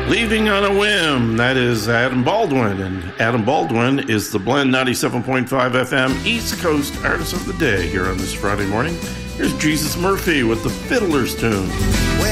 Leaving on a Whim, that is Adam Baldwin. And Adam Baldwin is the Blend 97.5 FM East Coast Artist of the Day here on this Friday morning. Here's Jesus Murphy with the Fiddler's Tune.